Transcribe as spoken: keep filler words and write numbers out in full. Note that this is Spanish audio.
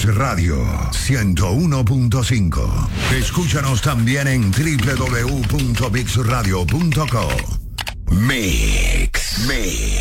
Radio ciento uno punto cinco. Escúchanos también en doble u doble u doble u punto mix radio punto co. Mix, Mix.